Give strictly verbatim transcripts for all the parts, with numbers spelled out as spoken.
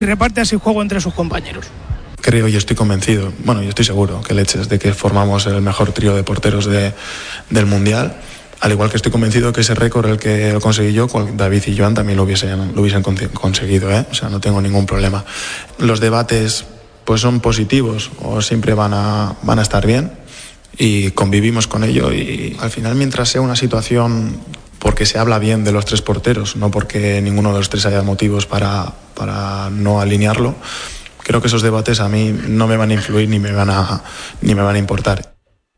y reparte así juego entre sus compañeros. Creo y estoy convencido, bueno, yo estoy seguro que leches de que formamos el mejor trío de porteros de, del Mundial, al igual que estoy convencido que ese récord el que lo conseguí yo, David y Joan también lo hubiesen, lo hubiesen conseguido, ¿eh? O sea, no tengo ningún problema. Los debates pues son positivos o siempre van a, van a estar bien y convivimos con ello, y al final, mientras sea una situación porque se habla bien de los tres porteros, no porque ninguno de los tres haya motivos para, para no alinearlo, creo que esos debates a mí no me van a influir ni me van a, ni me van a importar.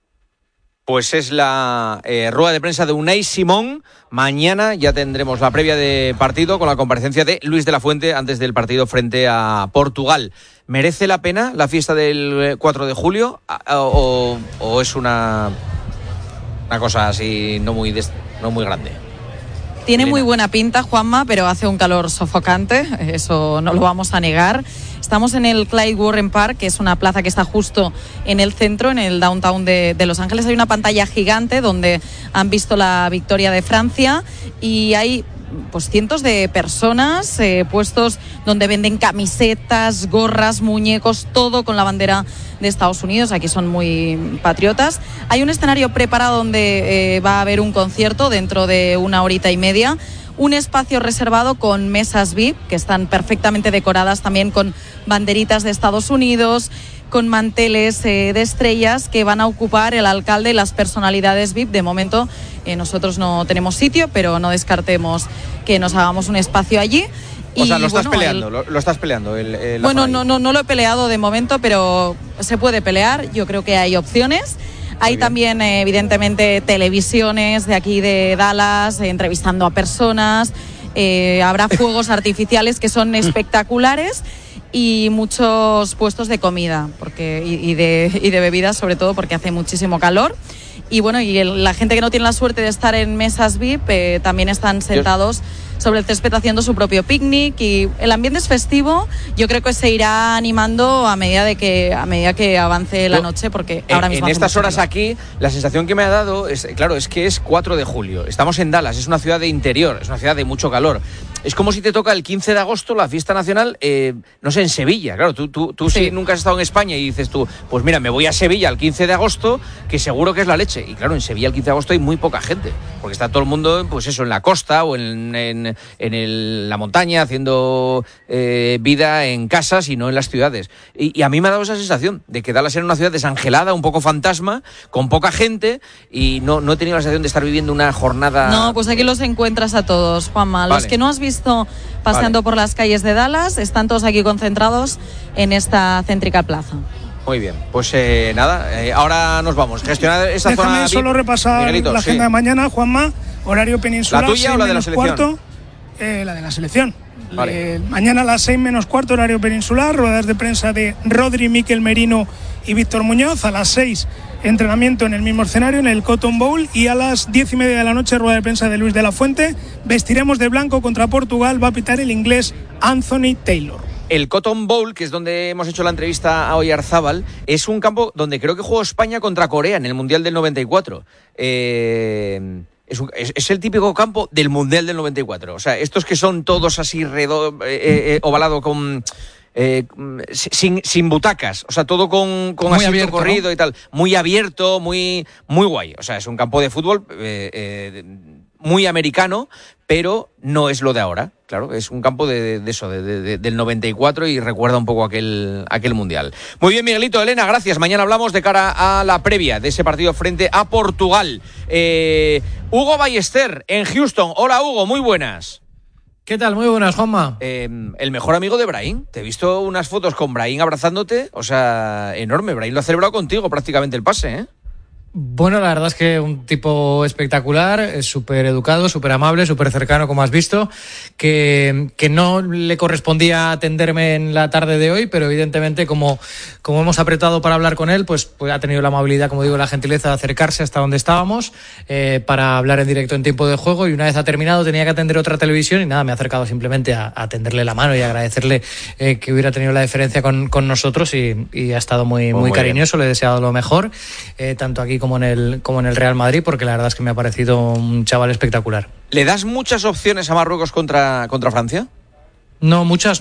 Pues es la eh, rueda de prensa de Unai Simón. Mañana ya tendremos la previa de partido con la comparecencia de Luis de la Fuente antes del partido frente a Portugal. ¿Merece la pena la fiesta del cuatro de julio o, o es una, una cosa así no muy, des, no muy grande? Tiene Elena. Muy buena pinta, Juanma, pero hace un calor sofocante, eso no lo vamos a negar. Estamos en el Clyde Warren Park, que es una plaza que está justo en el centro, en el downtown de, de Los Ángeles. Hay una pantalla gigante donde han visto la victoria de Francia y hay pues cientos de personas, eh, puestos donde venden camisetas, gorras, muñecos, todo con la bandera de Estados Unidos. Aquí son muy patriotas. Hay un escenario preparado donde eh, va a haber un concierto dentro de una horita y media. Un espacio reservado con mesas V I P que están perfectamente decoradas también con banderitas de Estados Unidos, con manteles eh, de estrellas que van a ocupar el alcalde y las personalidades V I P. De momento eh, nosotros no tenemos sitio, pero no descartemos que nos hagamos un espacio allí. O y, sea, lo estás bueno, peleando, el... lo, lo estás peleando. El, el bueno, no, no, no lo he peleado de momento, pero se puede pelear. Yo creo que hay opciones. Hay también, eh, evidentemente, televisiones de aquí de Dallas, eh, entrevistando a personas. Eh, habrá fuegos artificiales que son espectaculares y muchos puestos de comida porque y, y, de, y de bebidas, sobre todo porque hace muchísimo calor. Y bueno, y el, la gente que no tiene la suerte de estar en mesas V I P eh, también están sentados sobre el césped haciendo su propio picnic, y el ambiente es festivo. Yo creo que se irá animando a medida de que a medida que avance la noche, porque ahora mismo en estas horas calor. Aquí la sensación que me ha dado es, claro, es que es cuatro de julio, estamos en Dallas, es una ciudad de interior, es una ciudad de mucho calor. Es como si te toca el quince de agosto la fiesta nacional, eh, no sé, en Sevilla. Claro, tú, tú, tú sí. si nunca has estado en España y dices tú, pues mira, me voy a Sevilla el quince de agosto, que seguro que es la leche. Y claro, en Sevilla el quince de agosto hay muy poca gente, porque está todo el mundo, pues eso, en la costa o en, en, en el, la montaña, haciendo eh, vida en casas y no en las ciudades. Y, y a mí me ha dado esa sensación de que Dallas era una ciudad desangelada, un poco fantasma, con poca gente, y no, no he tenido la sensación de estar viviendo una jornada... No, pues aquí los encuentras a todos, Juanma. Vale. Los que no has visto paseando vale. por las calles de Dallas están todos aquí concentrados en esta céntrica plaza. Muy bien, pues eh, nada, eh, ahora nos vamos. Gestionar esa Déjame zona. solo V I P. repasar Miguelito, la agenda sí. de mañana, Juanma. Horario peninsular. ¿La tuya o la de la selección? Cuarto, eh, la de la selección. Vale. Eh, mañana a las seis menos cuarto, horario peninsular. Ruedas de prensa de Rodri, Mikel Merino y Víctor Muñoz. A las seis, entrenamiento en el mismo escenario, en el Cotton Bowl. Y a las diez y media de la noche, rueda de prensa de Luis de la Fuente. Vestiremos de blanco contra Portugal. Va a pitar el inglés Anthony Taylor. El Cotton Bowl, que es donde hemos hecho la entrevista a Oyarzábal, es un campo donde creo que jugó España contra Corea en el Mundial del noventa y cuatro. Eh... Es, un, es, es el típico campo del Mundial del noventa y cuatro. O sea, estos que son todos así redo, eh, eh, ovalado con... Eh, sin, sin butacas, o sea, todo con, con asiento abierto, corrido, ¿no? Y tal, muy abierto, muy, muy guay. O sea, es un campo de fútbol eh, eh, muy americano, pero no es lo de ahora. Claro, es un campo de, de eso, de, de, del noventa y cuatro, y recuerda un poco aquel, aquel mundial. Muy bien, Miguelito, Elena, gracias. Mañana hablamos de cara a la previa de ese partido frente a Portugal. Eh, Hugo Ballester, en Houston. Hola, Hugo, muy buenas. ¿Qué tal? Muy buenas, Juanma. Eh, el mejor amigo de Brahim. Te he visto unas fotos con Brahim abrazándote. O sea, enorme. Brahim lo ha celebrado contigo prácticamente el pase, ¿eh? Bueno, la verdad es que un tipo espectacular, es súper educado, súper amable, súper cercano, como has visto, que, que no le correspondía atenderme en la tarde de hoy, pero evidentemente como, como hemos apretado para hablar con él, pues, pues ha tenido la amabilidad, como digo, la gentileza de acercarse hasta donde estábamos eh, para hablar en directo en tiempo de juego, y una vez ha terminado tenía que atender otra televisión y nada, me ha acercado simplemente a, a tenderle la mano y agradecerle eh, que hubiera tenido la deferencia con, con nosotros, y, y ha estado muy, muy, muy cariñoso, bien. Le he deseado lo mejor, eh, tanto aquí como en el como en el Real Madrid, porque la verdad es que me ha parecido un chaval espectacular. ¿Le das muchas opciones a Marruecos contra, contra Francia? No, muchas no.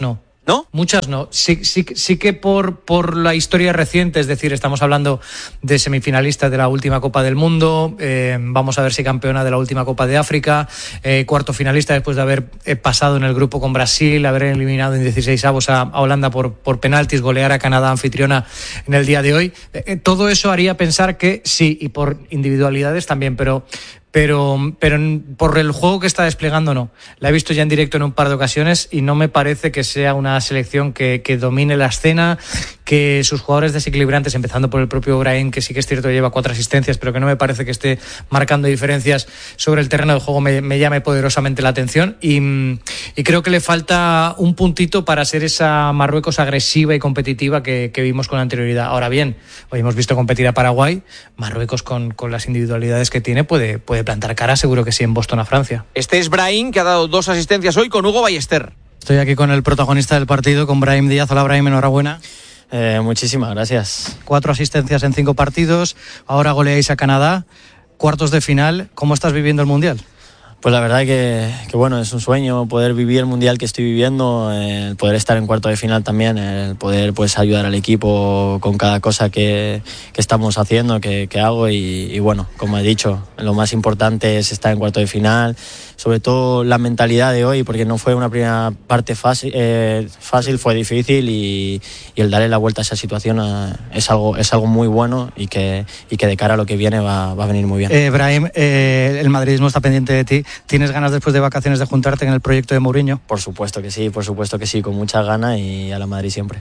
¿No? Muchas no. Sí, sí, sí que por, por la historia reciente, es decir, estamos hablando de semifinalistas de la última Copa del Mundo, eh, vamos a ver si campeona de la última Copa de África, eh, cuarto finalista después de haber eh, pasado en el grupo con Brasil, haber eliminado en dieciseisavos a, a Holanda por, por penaltis, golear a Canadá anfitriona en el día de hoy. Eh, todo eso haría pensar que sí, y por individualidades también, pero... Pero, pero por el juego que está desplegando no. La he visto ya en directo en un par de ocasiones y no me parece que sea una selección que, que domine la escena, que sus jugadores desequilibrantes, empezando por el propio Brahim, que sí que es cierto que lleva cuatro asistencias, pero que no me parece que esté marcando diferencias sobre el terreno del juego, me, me llame poderosamente la atención y, y creo que le falta un puntito para ser esa Marruecos agresiva y competitiva que, que vimos con anterioridad. Ahora bien, hoy hemos visto competir a Paraguay, Marruecos con, con las individualidades que tiene puede, puede plantar cara, seguro que sí, en Boston a Francia. Este es Brahim, que ha dado dos asistencias hoy con Hugo Ballester. Estoy aquí con el protagonista del partido, con Brahim Díaz. Hola Brahim, enhorabuena. Eh, muchísimas gracias. Cuatro asistencias en cinco partidos, ahora goleáis a Canadá, cuartos de final. ¿Cómo estás viviendo el Mundial? Pues la verdad que, que bueno, es un sueño poder vivir el Mundial que estoy viviendo, el poder estar en cuarto de final también, el poder pues ayudar al equipo con cada cosa que, que estamos haciendo, que, que hago y, y bueno, como he dicho, lo más importante es estar en cuarto de final, sobre todo la mentalidad de hoy, porque no fue una primera parte fácil, eh, fácil fue difícil y, y el darle la vuelta a esa situación eh, es algo es algo muy bueno y que, y que de cara a lo que viene va, va a venir muy bien. Eh, Brahim, eh, el madridismo está pendiente de ti. ¿Tienes ganas después de vacaciones de juntarte en el proyecto de Mourinho? Por supuesto que sí, por supuesto que sí, con mucha gana y a la Madrid siempre.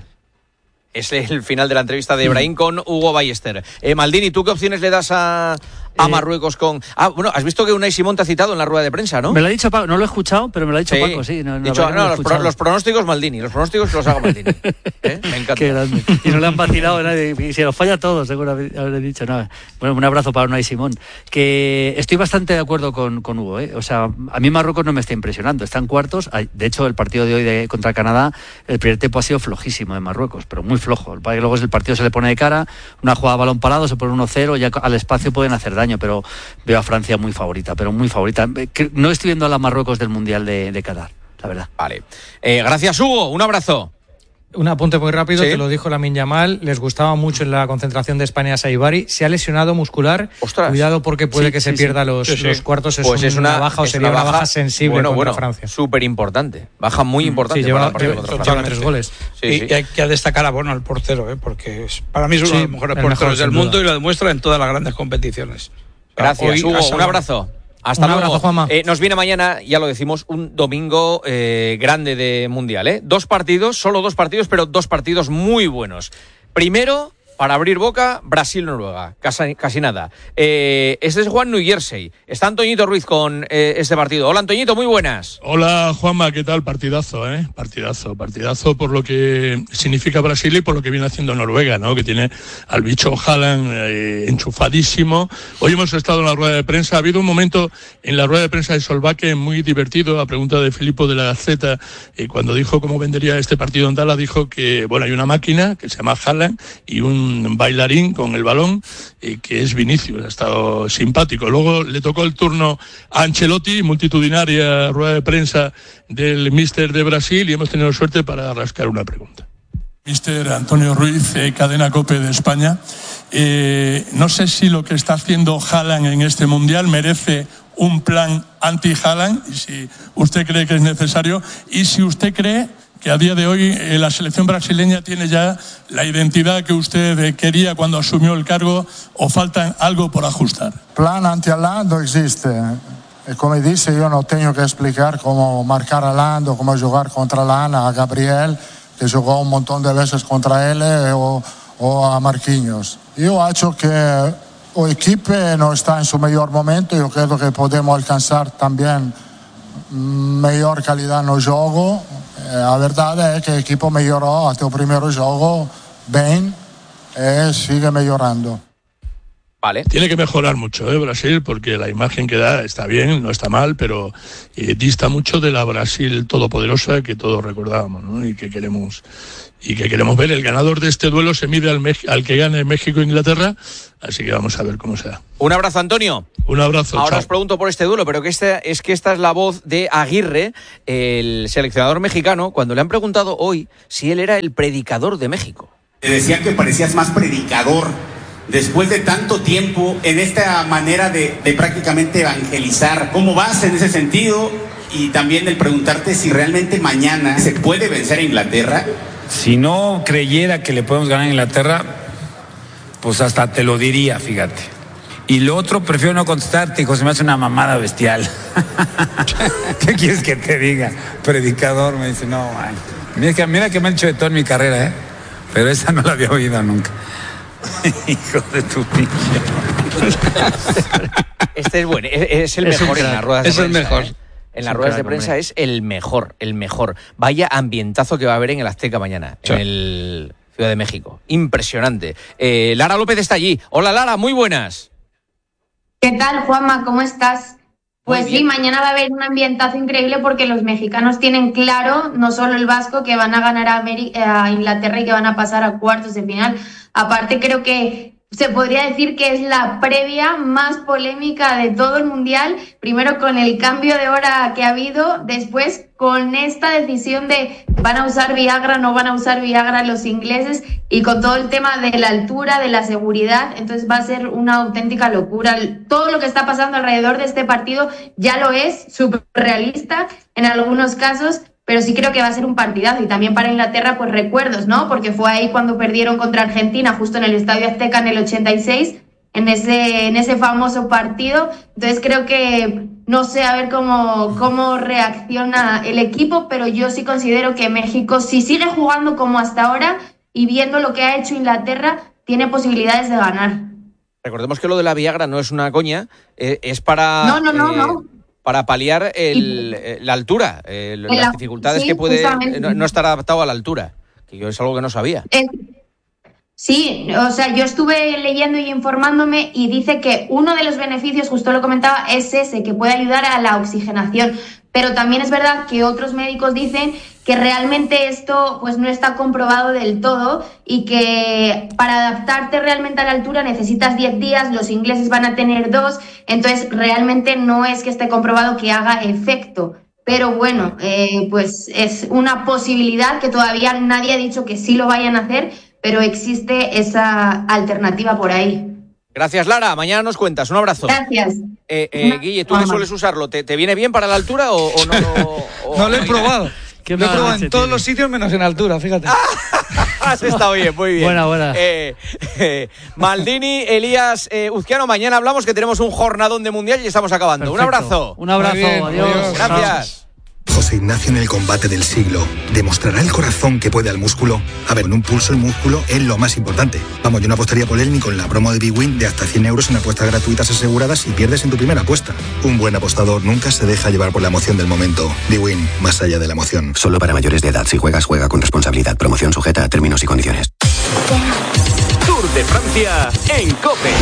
Es el final de la entrevista de Brahim con Hugo Ballester. Eh, Maldini, ¿tú qué opciones le das a, a Marruecos con...? Ah, bueno, has visto que Unai Simón te ha citado en la rueda de prensa, ¿no? Me lo ha dicho Paco, no lo he escuchado, pero me lo ha dicho sí. Paco, sí. No, no, dicho, no, no los, pro, los pronósticos Maldini, los pronósticos los haga Maldini. ¿Eh? Me encanta. Qué grande. Y no le han vacilado a nadie, y se los falla todos, seguro habré dicho. No. Bueno, un abrazo para Unai Simón. Que estoy bastante de acuerdo con, con Hugo, ¿eh? O sea, a mí Marruecos no me está impresionando, está en cuartos. De hecho, el partido de hoy de, contra Canadá, el primer tiempo ha sido flojísimo de Marruecos, pero muy flojo. El luego el partido se le pone de cara, una jugada a balón parado, se pone uno cero, ya al espacio pueden hacer daño, pero veo a Francia muy favorita, pero muy favorita. No estoy viendo a la Marruecos del Mundial de, de Qatar, la verdad. Vale. Eh, gracias, Hugo. Un abrazo. Un apunte muy rápido, ¿Sí? Te lo dijo Lamine Yamal, les gustaba mucho en la concentración de España a Saibari, se ha lesionado muscular. Ostras. Cuidado porque puede sí, que sí, se pierda sí. los, sí, sí. los cuartos, es, pues un, es una, una baja o es sería una una baja, baja sensible bueno, contra bueno, Francia. Súper importante, baja muy importante. Sí, lleva, para el partido lleva, contra lleva Francia. tres goles. Sí, y sí. hay que destacar a Bono, el portero, ¿eh? Porque es, para mí es uno Sí, de los mejores el porteros mejor, del sin mundo duda. y lo demuestra en todas las grandes competiciones. Gracias, Hoy, Hugo. hasta Un abrazo. Hasta Un luego. abrazo, Juanma. Eh, nos viene mañana, ya lo decimos, un domingo eh, grande de Mundial. ¿eh? Dos partidos, solo dos partidos, pero dos partidos muy buenos. Primero, para abrir boca, Brasil-Noruega. Casi, casi nada. Eh, este es Juan New Jersey. Está Antoñito Ruiz con eh, este partido. Hola, Antoñito, muy buenas. Hola, Juanma, ¿qué tal? Partidazo, ¿eh? Partidazo, partidazo por lo que significa Brasil y por lo que viene haciendo Noruega, ¿no? Que tiene al bicho Haaland eh, enchufadísimo. Hoy hemos estado en la rueda de prensa. Ha habido un momento en la rueda de prensa de Solbakken muy divertido, a pregunta de Filippo de la Gaceta, eh, cuando dijo cómo vendería este partido en Dallas, dijo que, bueno, hay una máquina que se llama Haaland y un bailarín con el balón, eh, que es Vinicius, ha estado simpático. Luego le tocó el turno a Ancelotti, multitudinaria rueda de prensa del míster de Brasil, y hemos tenido suerte para rascar una pregunta. Míster Antonio Ruiz, eh, Cadena COPE de España. Eh, no sé si lo que está haciendo Haaland en este Mundial merece un plan anti-Haaland, y si usted cree que es necesario, y si usted cree que a día de hoy eh, la selección brasileña tiene ya la identidad que usted eh, quería cuando asumió el cargo, o falta algo por ajustar. Plan anti-Haaland no existe. E come dice, io non tengo che explicar cómo marcar a Haaland o cómo jugar contra Haaland a Gabriel, que jugó un montón de veces contra él, eh, o, o a Marquinhos. Io acho che o equipo no está en su mejor momento. Yo creo que podemos alcanzar también mejor calidad no juego. La verdad es que el equipo mejoró hasta el primer juego bien y sigue mejorando. Vale. Tiene que mejorar mucho, ¿eh? Brasil, porque la imagen que da está bien, no está mal, pero eh, dista mucho de la Brasil todopoderosa que todos recordábamos, ¿no? Y que queremos y que queremos ver. El ganador de este duelo se mide al, Mex- al que gane México e Inglaterra, así que vamos a ver cómo se da. Un abrazo, Antonio. Un abrazo. Ahora chao. os pregunto por este duelo, pero que esta, es que esta es la voz de Aguirre, el seleccionador mexicano, cuando le han preguntado hoy si él era el predicador de México. Te decían que parecías más predicador después de tanto tiempo en esta manera de, de prácticamente evangelizar. ¿Cómo vas en ese sentido? Y también el preguntarte si realmente mañana se puede vencer a Inglaterra. Si no creyera que le podemos ganar a Inglaterra, pues hasta te lo diría, fíjate. Y lo otro, prefiero no contestarte, hijo, se me hace una mamada bestial. ¿Qué quieres que te diga? Predicador, me dice, no, man. Mira que, mira que me han hecho de todo en mi carrera, ¿eh? Pero esa no la había oído nunca. Hijo de tu pinche. Este es bueno, es, es el Es mejor un en crack. las ruedas de Es el prensa. mejor. ¿eh? En Es las un ruedas crack, de prensa hombre. es el mejor, el mejor. Vaya ambientazo que va a haber en el Azteca mañana, Sí. en el Ciudad de México. Impresionante. Eh, Lara López está allí. Hola Lara, muy buenas. ¿Qué tal, Juanma? ¿Cómo estás? Pues Muy sí, bien. mañana va a haber un ambientazo increíble porque los mexicanos tienen claro, no solo el vasco, que van a ganar a, Ameri- a Inglaterra y que van a pasar a cuartos de final. Aparte, creo que se podría decir que es la previa más polémica de todo el Mundial. Primero con el cambio de hora que ha habido, después con esta decisión de van a usar Viagra, no van a usar Viagra los ingleses, y con todo el tema de la altura, de la seguridad. Entonces va a ser una auténtica locura. Todo lo que está pasando alrededor de este partido ya lo es, súper realista en algunos casos, pero sí creo que va a ser un partidazo. Y también para Inglaterra, pues recuerdos, ¿no? Porque fue ahí cuando perdieron contra Argentina, justo en el Estadio Azteca en el ochenta y seis, en ese, en ese famoso partido. Entonces creo que, no sé, a ver cómo, cómo reacciona el equipo, pero yo sí considero que México, si sigue jugando como hasta ahora y viendo lo que ha hecho Inglaterra, tiene posibilidades de ganar. Recordemos que lo de la Viagra no es una coña, eh, es para... No, no, no, eh, no. Para paliar el, eh, la altura, eh, las La- dificultades sí, que puede justamente. no, no estar adaptado a la altura, que yo es algo que no sabía. Eh, Sí, o sea, yo estuve leyendo y informándome y dice que uno de los beneficios, justo lo comentaba, es ese, que puede ayudar a la oxigenación. Pero también es verdad que otros médicos dicen que realmente esto pues no está comprobado del todo y que para adaptarte realmente a la altura necesitas diez días, los ingleses van a tener dos, entonces realmente no es que esté comprobado que haga efecto. Pero bueno, eh, pues es una posibilidad que todavía nadie ha dicho que sí lo vayan a hacer, pero existe esa alternativa por ahí. Gracias, Lara. Mañana nos cuentas. Un abrazo. Gracias. Eh, eh, Guille, ¿tú que sueles usarlo? ¿Te, te viene bien para la altura o, o no? O, o- No lo he probado. Qué Lo he mala probado leche en todos tiene. los sitios menos en altura, fíjate. Has estado bien, muy bien. Buena, buena. Eh, eh, Maldini, Elías, eh, Uzquiano, mañana hablamos que tenemos un jornadón de Mundial y estamos acabando. Perfecto. Un abrazo. Un abrazo, Muy bien, adiós. adiós. Gracias. José Ignacio en el combate del siglo. ¿Demostrará el corazón que puede al músculo? A ver, en un pulso el músculo es lo más importante. Vamos, yo no apostaría por él ni con la promo de Big Win de hasta cien euros en apuestas gratuitas aseguradas si pierdes en tu primera apuesta. Un buen apostador nunca se deja llevar por la emoción del momento. Big Win, más allá de la emoción. Solo para mayores de edad. Si juegas, juega con responsabilidad. Promoción sujeta a términos y condiciones. Tour de Francia en COPE.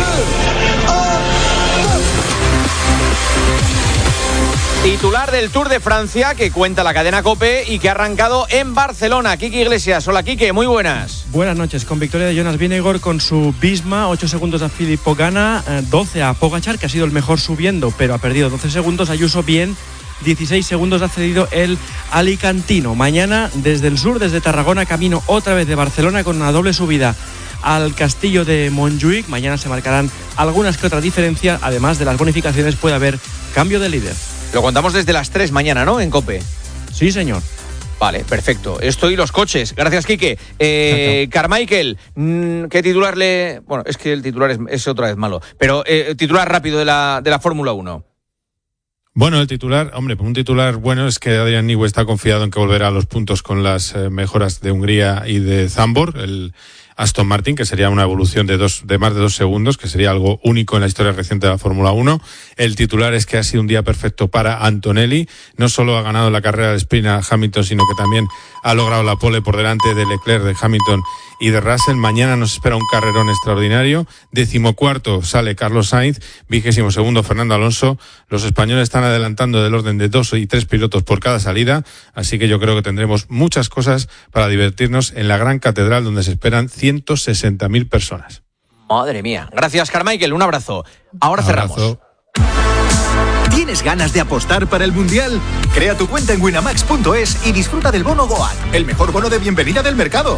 Titular del Tour de Francia que cuenta la cadena COPE y que ha arrancado en Barcelona. Quique Iglesias. Hola, Quique, muy buenas. Buenas noches. Con victoria de Jonas Vingegaard con su Visma, ocho segundos a Filippo Ganna, doce a Pogačar, que ha sido el mejor subiendo, pero ha perdido doce segundos. Ayuso bien, dieciséis segundos ha cedido el alicantino. Mañana, desde el sur, desde Tarragona, camino otra vez de Barcelona con una doble subida al castillo de Montjuïc. Mañana se marcarán algunas que otras diferencias. Además de las bonificaciones, puede haber cambio de líder. Lo contamos desde las tres mañana, ¿no? En COPE. Sí, señor. Vale, perfecto. Esto y los coches. Gracias, Quique. Eh, Carmichael, mmm, ¿qué titular le...? Bueno, es que el titular es, es otra vez malo. Pero eh, titular rápido de la, de la Fórmula uno. Bueno, el titular, hombre, un titular bueno es que Adrian Newey está confiado en que volverá a los puntos con las eh, mejoras de Hungría y de Zandvoort. El Aston Martin, que sería una evolución de dos de más de dos segundos, que sería algo único en la historia reciente de la Fórmula uno. El titular es que ha sido un día perfecto para Antonelli. No solo ha ganado la carrera de sprint a Hamilton, sino que también ha logrado la pole por delante de Leclerc, de Hamilton y de Russell. Mañana nos espera un carrerón extraordinario. Decimocuarto sale Carlos Sainz, vigésimo segundo Fernando Alonso. Los españoles están adelantando del orden de dos y tres pilotos por cada salida, así que yo creo que tendremos muchas cosas para divertirnos en la gran catedral donde se esperan ciento sesenta mil personas. Madre mía. Gracias, Carmichael. Un abrazo. Ahora cerramos. Abrazo. ¿Tienes ganas de apostar para el Mundial? Crea tu cuenta en winamax punto es y disfruta del bono Goat, el mejor bono de bienvenida del mercado.